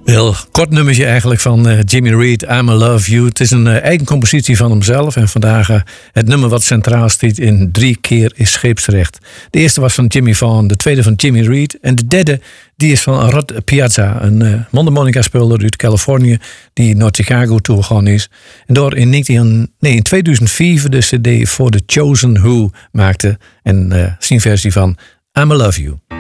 Heel kort nummertje eigenlijk van Jimmy Reed, I'm a Love You. Het is een eigen compositie van hemzelf. En vandaag het nummer wat centraal staat in 3 keer is scheepsrecht. De eerste was van Jimmy Vaughan, de tweede van Jimmy Reed. En de derde die is van Rod Piazza, een mondharmonica-speler uit Californië die naar Chicago toe gegaan is. En door in 2004 de cd voor The Chosen Who maakte. En zijn versie van I'm a Love You.